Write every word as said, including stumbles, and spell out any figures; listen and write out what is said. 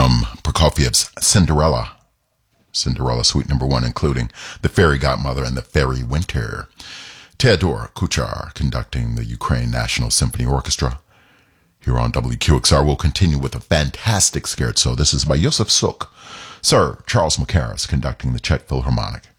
from Prokofiev's Cinderella. Cinderella Suite Number One, including The Fairy Godmother and The Fairy Winter. Theodor Kuchar conducting the Ukraine National Symphony Orchestra. Here on W Q X R, we'll continue with a fantastic scherzo. This is by Yosef Suk. Sir Charles Mackerras conducting the Czech Philharmonic.